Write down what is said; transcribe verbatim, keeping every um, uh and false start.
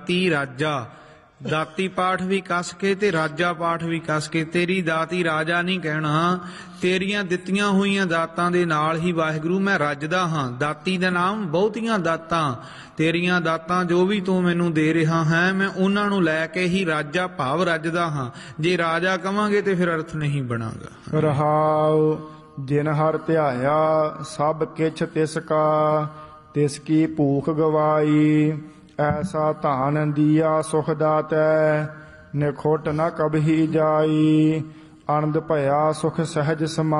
ਤੀ ਰਾਜਾ ਦਾਤੀ ਪਾਠ ਵੀ ਕਸ ਕੇ ਤੇ ਰਾਜਾ ਪਾਠ ਵੀ ਕਸ ਕੇ। ਤੇਰੀ ਦਾਤੀ ਰਾਜਾ ਨਹੀਂ ਕਹਿਣਾ, ਤੇਰੀਆਂ ਦਿੱਤੀਆਂ ਹੋਈਆਂ ਦਾਤਾਂ ਦੇ ਨਾਲ ਹੀ ਵਾਹਿਗੁਰੂ ਮੈਂ ਰੱਜਦਾ ਹਾਂ। ਦਾਤੀ ਦਾ ਨਾਮ ਬਹੁਤੀਆਂ ਦਾਤਾਂ, ਤੇਰੀਆਂ ਦਾਤਾਂ ਜੋ ਵੀ ਤੂੰ ਮੈਨੂੰ ਦੇ ਰਿਹਾ ਹੈ ਮੈਂ ਉਹਨਾਂ ਨੂੰ ਲੈ ਕੇ ਹੀ ਰਾਜਾ ਭਾਵ ਰੱਜਦਾ ਹਾਂ। ਜੇ ਰਾਜਾ ਕਵਾਂਗੇ ਤੇ ਫਿਰ ਅਰਥ ਨਹੀਂ ਬਣਾਗਾ। ਰਹਾਉ ਜਿਨ ਹਰ ਧਿਆਇਆ ਸਭ ਕਿਛ ਤਿਸ ਕਾ, ਤਿਸ ਕੀ ਭੂਖ ਗਵਾਈ। ਐਸਾ ਧਾਨ ਦੀਆ ਸੁਖ ਦਾਤੈ, ਨਿਖੁੱਟ ਨ ਕਬਹੀ ਜਾਈ। ਆਨੰਦ ਭਇਆ ਸੁਖ ਸਹਿਜ ਸਮਾ